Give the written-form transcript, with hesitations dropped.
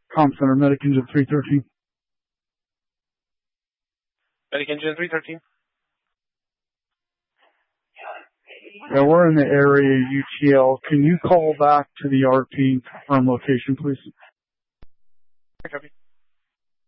Comm Center, Medic Engine 313. Medic Engine 313. Yeah, we're in the area UTL. Can you call back to the RP and confirm location, please? Copy.